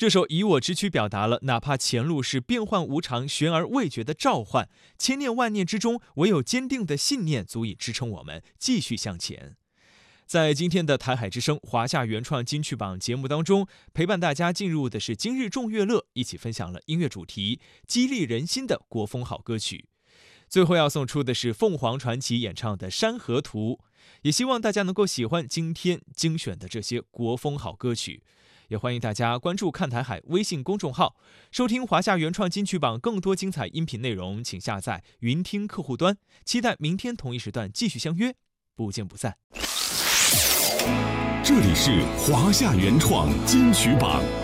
这首《以我之躯》表达了哪怕前路是变幻无常、悬而未决的召唤，千念万念之中，唯有坚定的信念足以支撑我们继续向前。在今天的台海之声华夏原创金曲榜节目当中，陪伴大家进入的是今日众乐乐，一起分享了音乐主题激励人心的国风好歌曲。最后要送出的是凤凰传奇演唱的《山河图》，也希望大家能够喜欢今天精选的这些国风好歌曲。也欢迎大家关注看台海微信公众号，收听华夏原创金曲榜更多精彩音频内容，请下载云听客户端。期待明天同一时段继续相约，不见不散。 这里是华夏原创金曲榜。